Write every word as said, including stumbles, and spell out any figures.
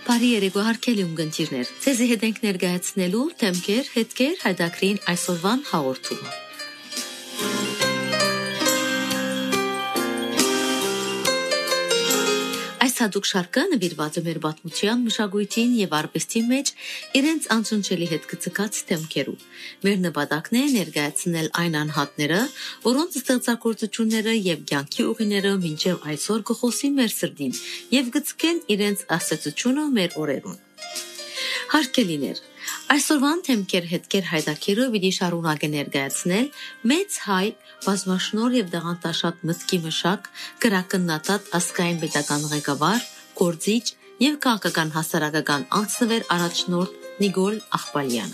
Բարի երեկո հարգելի ունկնդիրներ, ձեզ հետ ենք ներկայացնելու թեմքեր, հետքեր, հայդակրին այսօրվան հաղորդումը։ Այս հատուկ շարքը նվիրված է մեր պատմության, մշակույթին եւ արվեստի մեջ իրենց անշնչելի հետ գծկած թեմքերու։ Մեր նպատակն է ներկայացնել այն անհատները, որոնց ստեղծագործությունները եւ կյանքի ուղիները մինչեւ այսօր կխոսի մեր սրտին եւ գծկեն իրենց ասացությունը մեր օրերուն։ Հարգելիներ, այսօրվան թեմքեր հետքեր հայդակիրը պիտի շարունակե ներկայացնել մեծ հայ բազմաշնոր եւ դաղանտաշատ մտքի մշակ գրակննատատ ասկային պետական ղեկավար, գործիչ եւ քաղաքական հասարակական անձնվեր առաջնորդ Նիկոլ Աղբալյանը։